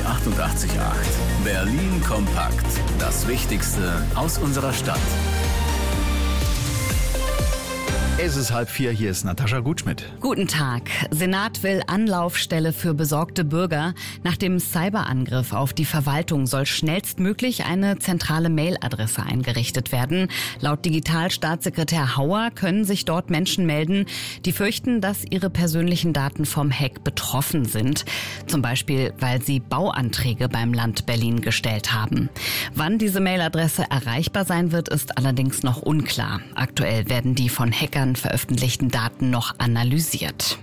88,8. Berlin kompakt. Das Wichtigste aus unserer Stadt. Es ist 3:30, hier ist Natascha Gutschmidt. Guten Tag. Senat will Anlaufstelle für besorgte Bürger. Nach dem Cyberangriff auf die Verwaltung soll schnellstmöglich eine zentrale Mailadresse eingerichtet werden. Laut Digitalstaatssekretär Hauer können sich dort Menschen melden, die fürchten, dass ihre persönlichen Daten vom Hack betroffen sind. Zum Beispiel, weil sie Bauanträge beim Land Berlin gestellt haben. Wann diese Mailadresse erreichbar sein wird, ist allerdings noch unklar. Aktuell werden die von Hackern veröffentlichten Daten noch analysiert.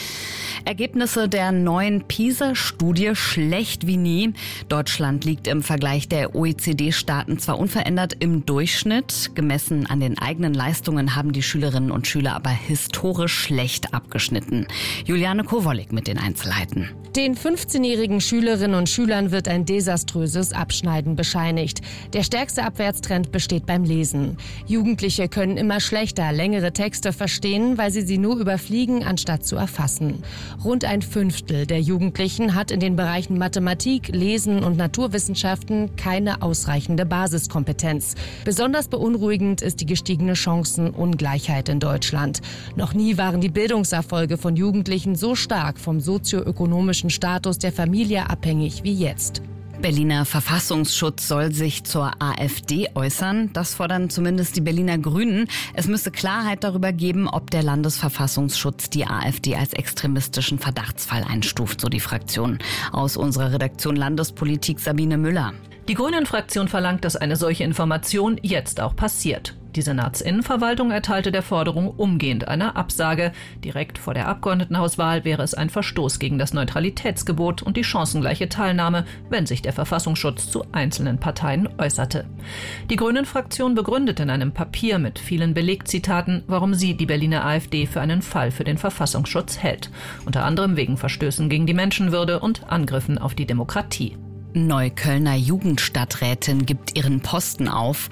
Ergebnisse der neuen PISA-Studie schlecht wie nie. Deutschland liegt im Vergleich der OECD-Staaten zwar unverändert im Durchschnitt. Gemessen an den eigenen Leistungen haben die Schülerinnen und Schüler aber historisch schlecht abgeschnitten. Juliane Kowollik mit den Einzelheiten. Den 15-jährigen Schülerinnen und Schülern wird ein desaströses Abschneiden bescheinigt. Der stärkste Abwärtstrend besteht beim Lesen. Jugendliche können immer schlechter längere Texte verstehen, weil sie nur überfliegen, anstatt zu erfassen. Rund ein Fünftel der Jugendlichen hat in den Bereichen Mathematik, Lesen und Naturwissenschaften keine ausreichende Basiskompetenz. Besonders beunruhigend ist die gestiegene Chancenungleichheit in Deutschland. Noch nie waren die Bildungserfolge von Jugendlichen so stark vom sozioökonomischen Status der Familie abhängig wie jetzt. Berliner Verfassungsschutz soll sich zur AfD äußern. Das fordern zumindest die Berliner Grünen. Es müsse Klarheit darüber geben, ob der Landesverfassungsschutz die AfD als extremistischen Verdachtsfall einstuft, so die Fraktion. Aus unserer Redaktion Landespolitik Sabine Müller. Die Grünen-Fraktion verlangt, dass eine solche Information jetzt auch passiert. Die Senatsinnenverwaltung erteilte der Forderung umgehend eine Absage. Direkt vor der Abgeordnetenhauswahl wäre es ein Verstoß gegen das Neutralitätsgebot und die chancengleiche Teilnahme, wenn sich der Verfassungsschutz zu einzelnen Parteien äußerte. Die Grünen-Fraktion begründet in einem Papier mit vielen Belegzitaten, warum sie die Berliner AfD für einen Fall für den Verfassungsschutz hält. Unter anderem wegen Verstößen gegen die Menschenwürde und Angriffen auf die Demokratie. Neuköllner Jugendstadträtin gibt ihren Posten auf.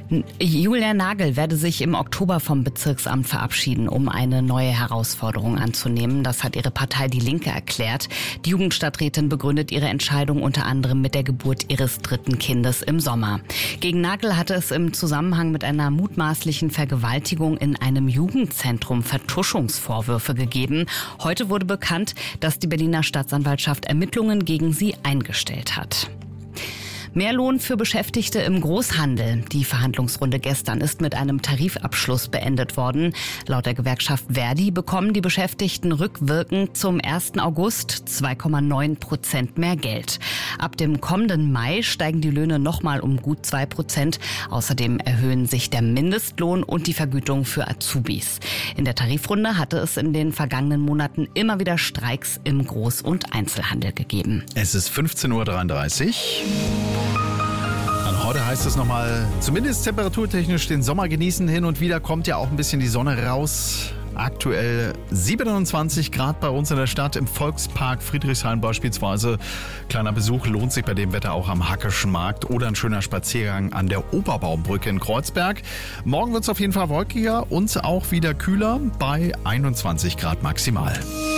Julia Nagel werde sich im Oktober vom Bezirksamt verabschieden, um eine neue Herausforderung anzunehmen. Das hat ihre Partei Die Linke erklärt. Die Jugendstadträtin begründet ihre Entscheidung unter anderem mit der Geburt ihres 3. Kindes im Sommer. Gegen Nagel hatte es im Zusammenhang mit einer mutmaßlichen Vergewaltigung in einem Jugendzentrum Vertuschungsvorwürfe gegeben. Heute wurde bekannt, dass die Berliner Staatsanwaltschaft Ermittlungen gegen sie eingestellt hat. Mehr Lohn für Beschäftigte im Großhandel. Die Verhandlungsrunde gestern ist mit einem Tarifabschluss beendet worden. Laut der Gewerkschaft Verdi bekommen die Beschäftigten rückwirkend zum 1. August 2,9% mehr Geld. Ab dem kommenden Mai steigen die Löhne nochmal um gut 2%. Außerdem erhöhen sich der Mindestlohn und die Vergütung für Azubis. In der Tarifrunde hatte es in den vergangenen Monaten immer wieder Streiks im Groß- und Einzelhandel gegeben. Es ist 15:33 Uhr. Heute heißt es nochmal, zumindest temperaturtechnisch den Sommer genießen. Hin und wieder kommt ja auch ein bisschen die Sonne raus. Aktuell 27 Grad bei uns in der Stadt, im Volkspark Friedrichshain beispielsweise. Kleiner Besuch lohnt sich bei dem Wetter auch am Hackischen Markt oder ein schöner Spaziergang an der Oberbaumbrücke in Kreuzberg. Morgen wird es auf jeden Fall wolkiger und auch wieder kühler bei 21 Grad maximal.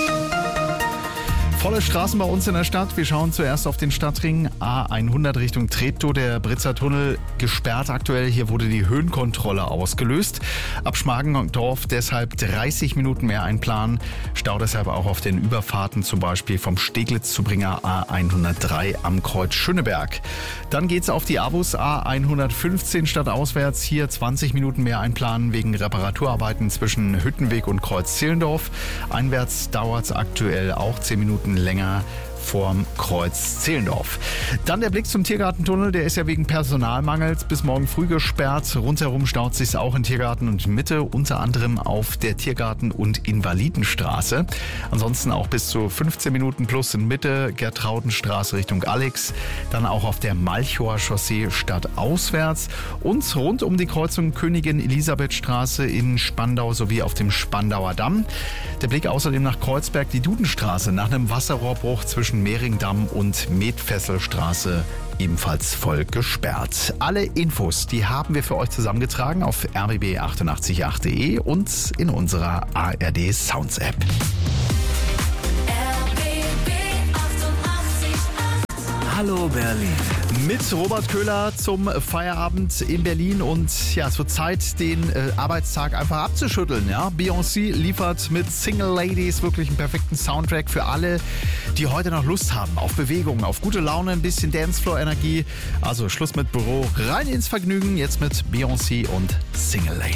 Volle Straßen bei uns in der Stadt. Wir schauen zuerst auf den Stadtring A100 Richtung Treptow. Der Britzer Tunnel gesperrt aktuell. Hier wurde die Höhenkontrolle ausgelöst. Ab Schmargendorf deshalb 30 Minuten mehr einplanen. Stau deshalb auch auf den Überfahrten, zum Beispiel vom Steglitz-Zubringer A103 am Kreuz Schöneberg. Dann geht's auf die Avus A115 stadtauswärts. Hier 20 Minuten mehr einplanen wegen Reparaturarbeiten zwischen Hüttenweg und Kreuz Zehlendorf. Einwärts dauert's aktuell auch 10 Minuten länger vorm Kreuz Zehlendorf. Dann der Blick zum Tiergartentunnel, der ist ja wegen Personalmangels bis morgen früh gesperrt. Rundherum staut sich auch in Tiergarten und Mitte, unter anderem auf der Tiergarten- und Invalidenstraße. Ansonsten auch bis zu 15 Minuten plus in Mitte, Gertraudenstraße Richtung Alex. Dann auch auf der Malchower Chaussee stadtauswärts und rund um die Kreuzung Königin Elisabeth Straße in Spandau sowie auf dem Spandauer Damm. Der Blick außerdem nach Kreuzberg, die Dudenstraße nach einem Wasserrohrbruch zwischen Mehringdamm und Metfesselstraße ebenfalls voll gesperrt. Alle Infos, die haben wir für euch zusammengetragen auf rbb888.de und in unserer ARD Sounds App. RBB 88,8. Hallo Berlin. Mit Robert Köhler zum Feierabend in Berlin und ja, es wird Zeit, den Arbeitstag einfach abzuschütteln. Ja? Beyoncé liefert mit Single Ladies wirklich einen perfekten Soundtrack für alle, die heute noch Lust haben auf Bewegung, auf gute Laune, ein bisschen Dancefloor-Energie. Also Schluss mit Büro, rein ins Vergnügen, jetzt mit Beyoncé und Single Ladies.